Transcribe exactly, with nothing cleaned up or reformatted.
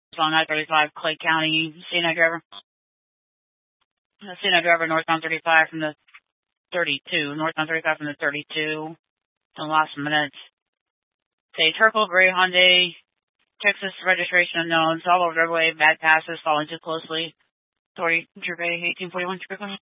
on I thirty-five, Clay County, C N I driver. C N I driver northbound thirty-five from the thirty-two, northbound thirty-five from the thirty-two. The last minutes. Say Turkle, Gray Hyundai, Texas registration unknown, solid roadway, bad passes, following too closely. Sorry, Gervais, eighteen forty-one, Tripoli.